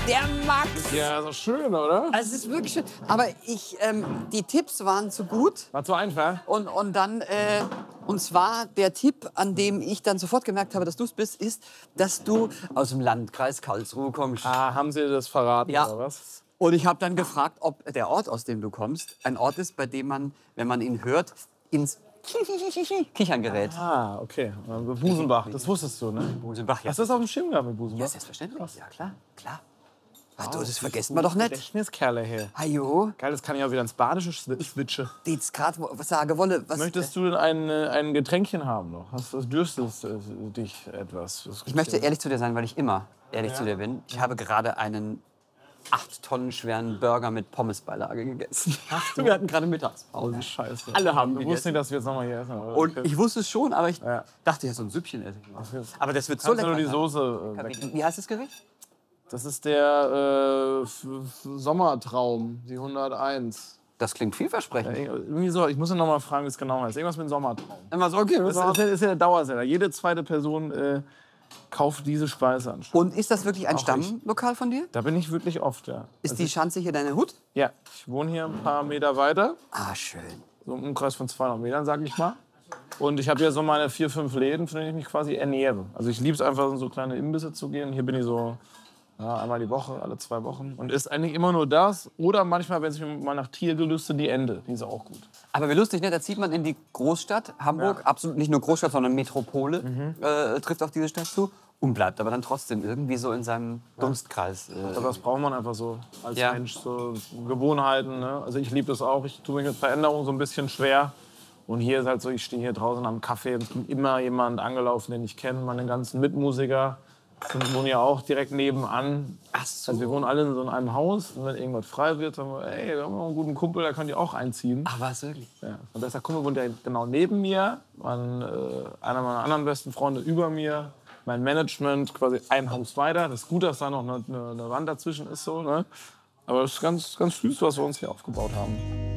Der Max. Ja, ist doch schön, oder? Also, es ist wirklich schön. Aber die Tipps waren zu gut. War zu einfach. Und dann, und zwar der Tipp, an dem ich dann sofort gemerkt habe, dass du es bist, ist, dass du aus dem Landkreis Karlsruhe kommst. Ah, haben Sie das verraten, Ja. oder was? Und ich habe dann gefragt, ob der Ort, aus dem du kommst, ein Ort ist, bei dem man, wenn man ihn hört, ins Kichern gerät. Ah, okay. Busenbach, das wusstest du, ne? Busenbach, ja. Hast du das auf dem Schirm gehabt mit Busenbach? Ja, selbstverständlich. Ja, klar, klar. Ach du, das vergessen wir doch nicht. Gedächtniskerle her. Hajo, Geil, das kann ich auch wieder ins Badische switchen. die jetzt gerade sage wolle. Was, Möchtest du denn ein Getränkchen haben noch? Dürstest dich etwas? Ich möchte ehrlich zu dir sein, weil ich immer ehrlich zu dir bin. Ich habe gerade einen 8 Tonnen schweren Burger mit Pommesbeilage gegessen. Wir hatten gerade Mittagspause. Scheiße. Alle haben Du wusstest gegessen. nicht, dass wir jetzt noch mal hier essen. Oder? Und ich wusste es schon, aber ich Ja. dachte ja, so ein Süppchen esse ich mal. Aber das wird so Kannst du lecker. nur die sein. Soße weg. Wie heißt das Gericht? Das ist der Sommertraum, die 101. Das klingt vielversprechend. Irgendwie so, ich muss noch mal fragen, wie es genau heißt. Irgendwas mit Sommertraum. Immer so, okay. Das ist ja der Dauersender. Jede zweite Person kauft diese Speise an. Und ist das wirklich ein Auch Stammlokal von dir? Da bin ich wirklich oft, ja. Ist die Schanze hier deine Hut? Ja, ich wohne hier ein paar Meter weiter. Ah, schön. So im Umkreis von 200 Metern, sag ich mal. Und ich habe hier so meine 4, 5 Läden, von denen ich mich quasi ernähre. Also ich liebe es einfach, in so kleine Imbisse zu gehen. Hier bin ich so einmal die Woche, alle 2 Wochen. Und ist eigentlich immer nur das. Oder manchmal, wenn es mir mal nach Tier gelüstet, die Ente. Die ist auch gut. Aber wie lustig, ne? Da zieht man in die Großstadt, Hamburg, absolut nicht nur Großstadt, sondern Metropole, trifft auf diese Stadt zu und bleibt aber dann trotzdem irgendwie so in seinem Dunstkreis. Aber das braucht man einfach so als Ja. Mensch, so Gewohnheiten. Ne? Also ich liebe das auch. Ich tue mich mit Veränderungen so ein bisschen schwer. Und hier ist halt so, ich stehe hier draußen am Café und es kommt immer jemand angelaufen, den ich kenne. Meine ganzen Mitmusiker wohnen ja auch direkt nebenan. Ach so. Also wir wohnen alle in so einem Haus. Und wenn irgendwas frei wird, sagen wir, ey, wir haben noch einen guten Kumpel, da könnt ihr auch einziehen. Ach, was wirklich? Ja. Und der Kumpel wohnt ja genau neben mir. Einer meiner anderen besten Freunde über mir. Mein Management quasi ein Haus weiter. Das ist gut, dass da noch eine Wand dazwischen ist. So, ne? Aber es ist ganz, ganz süß, was wir uns hier aufgebaut haben.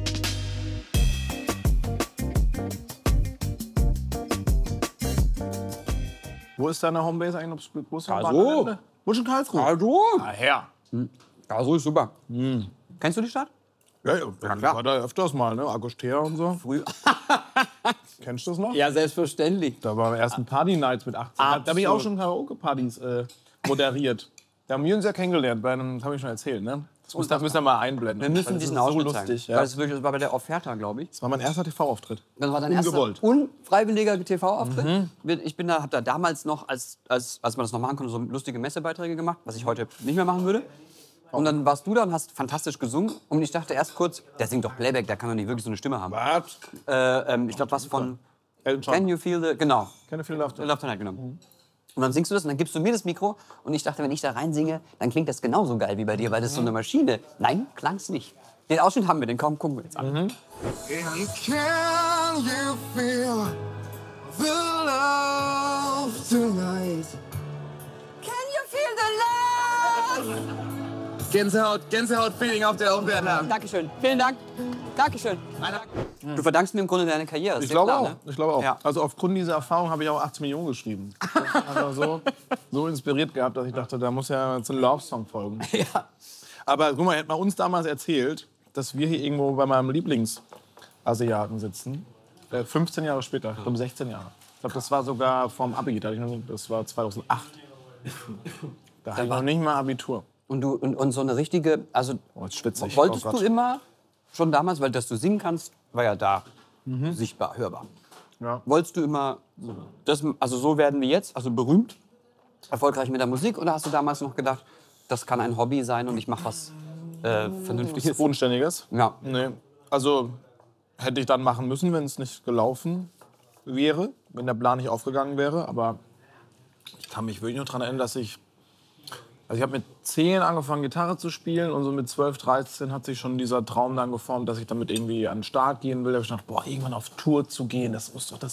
Wo ist deine Homebase eigentlich? Wo ist Karlsruhe. Wo ist in Karlsruhe? Hallo? Ah, her. Karlsruhe ist super. Kennst du die Stadt? Ja, ich war da öfters mal, ne? Agostea und so. Früher. Kennst du das noch? Ja, selbstverständlich. Da war ersten Party-Nights mit 18. Da habe ich auch schon Karaoke-Partys moderiert. Da haben wir uns ja kennengelernt, das habe ich schon erzählt, ne? Das müssen wir mal einblenden. Wir müssen Das ist diesen so Ausschnitt lustig. zeigen. Ja. Das war bei der Offerta, glaube ich. Das war mein erster TV-Auftritt. Das war dein erster Ungewollt. unfreiwilliger TV-Auftritt. Habe da damals noch, als man das noch machen konnte, so lustige Messebeiträge gemacht, was ich heute nicht mehr machen würde. Und dann warst du da und hast fantastisch gesungen. Und ich dachte erst kurz, der singt doch Playback, der kann doch nicht wirklich so eine Stimme haben. Was? Ich glaube, was von Elton John. Can You Feel the... Genau, Keine viele Laughter. Love Tonight, genau. Und dann singst du das und dann gibst du mir das Mikro. Und ich dachte, wenn ich da reinsinge, dann klingt das genauso geil wie bei dir, weil das ist so eine Maschine. Nein, klang's nicht. Den Ausschnitt haben wir, den gucken wir jetzt an. And can you feel the love tonight? Can you feel the love? Gänsehaut-Feeling auf der Aufwärter. Dankeschön. Vielen Dank. Dankeschön. Du verdankst mir im Grunde deine Karriere. Ich glaube auch. Ne? Ich glaube auch. Ja. Also aufgrund dieser Erfahrung habe ich auch 18 Millionen geschrieben. Also so inspiriert gehabt, dass ich dachte, da muss ja jetzt ein Love-Song folgen. Ja. Aber guck mal, hätte man uns damals erzählt, dass wir hier irgendwo bei meinem Lieblingsasiaten sitzen. 15 Jahre später, ich glaube 16 Jahre. Ich glaube, das war sogar vom Abi. Das war 2008. Da hatte ich noch nicht mal Abitur. Und so eine richtige, also Oh, jetzt schwitze ich. wolltest Oh du Gott. immer, schon damals, weil dass du singen kannst, war ja da sichtbar, hörbar. Ja. Wolltest du immer, also so werden wir jetzt, also berühmt, erfolgreich mit der Musik, oder hast du damals noch gedacht, das kann ein Hobby sein und ich mache was Vernünftiges? Bodenständiges? Ja. Nee. Also hätte ich dann machen müssen, wenn es nicht gelaufen wäre, wenn der Plan nicht aufgegangen wäre. Aber ich kann mich wirklich noch daran erinnern, dass ich habe mit 10 angefangen, Gitarre zu spielen und so mit 12, 13 hat sich schon dieser Traum dann geformt, dass ich damit irgendwie an den Start gehen will. Da habe ich gedacht, boah, irgendwann auf Tour zu gehen, das muss doch das